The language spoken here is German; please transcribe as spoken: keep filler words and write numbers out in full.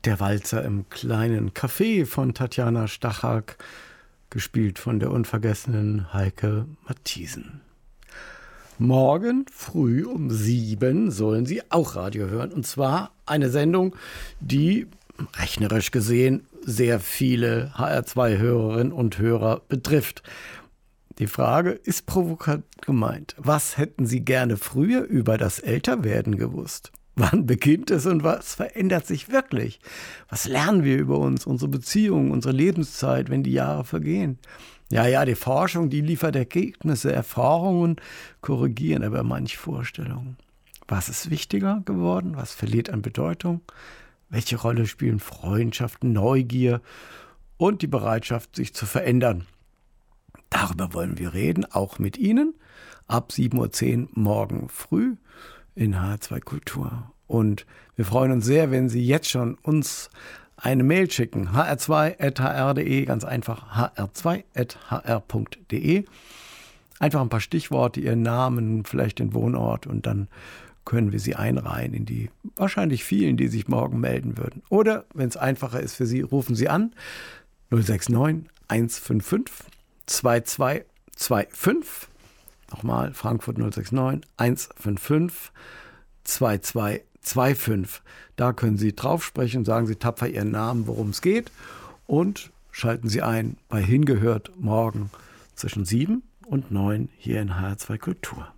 Der Walzer im kleinen Café von Tatjana Stachak, gespielt von der unvergessenen Heike Mathiesen. Morgen früh um sieben sollen Sie auch Radio hören. Und zwar eine Sendung, die rechnerisch gesehen sehr viele H R zwei Hörerinnen und Hörer betrifft. Die Frage ist provokant gemeint. Was hätten Sie gerne früher über das Älterwerden gewusst? Wann beginnt es und was verändert sich wirklich? Was lernen wir über uns, unsere Beziehungen, unsere Lebenszeit, wenn die Jahre vergehen? Ja, ja, die Forschung, die liefert Ergebnisse, Erfahrungen, korrigieren aber manche Vorstellungen. Was ist wichtiger geworden? Was verliert an Bedeutung? Welche Rolle spielen Freundschaft, Neugier und die Bereitschaft, sich zu verändern? Darüber wollen wir reden, auch mit Ihnen, ab sieben Uhr zehn morgen früh in H R zwei Kultur. Und wir freuen uns sehr, wenn Sie jetzt schon uns eine Mail schicken. h r zwei at h r punkt d e, ganz einfach h r zwei at h r punkt d e. Einfach ein paar Stichworte, Ihren Namen, vielleicht den Wohnort, und dann können wir Sie einreihen in die wahrscheinlich vielen, die sich morgen melden würden. Oder, wenn es einfacher ist für Sie, rufen Sie an null sechs neun eins fünf fünf zwei zwei zwei fünf. Nochmal, Frankfurt null sechs neun eins fünf fünf zwei zwei zwei fünf. Da können Sie drauf sprechen, sagen Sie tapfer Ihren Namen, worum es geht, und schalten Sie ein bei Hingehört morgen zwischen sieben und neun hier in H R zwei Kultur.